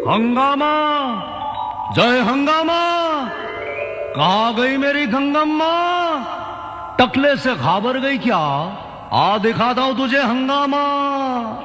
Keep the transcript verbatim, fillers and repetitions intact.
हंगामा, जय हंगामा। कहाँ गई मेरी गंगम्मा? टकले से घाबर गई क्या? आ दिखाता हूं तुझे हंगामा।